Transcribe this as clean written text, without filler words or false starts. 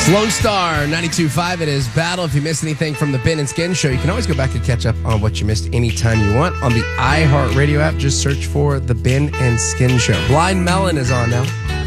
Lone Star 92.5. It is Battle. If you missed anything from the Ben and Skin Show, you can always go back and catch up on what you missed anytime you want on the iHeartRadio app. Just search for the Ben and Skin Show. Blind Melon is on now.